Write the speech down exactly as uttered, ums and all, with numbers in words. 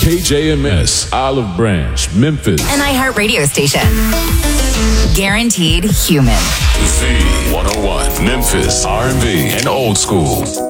K J M S, Olive Branch, Memphis. An iHeartRadio station. Guaranteed human. Z one oh one, Memphis, R and B, and old school.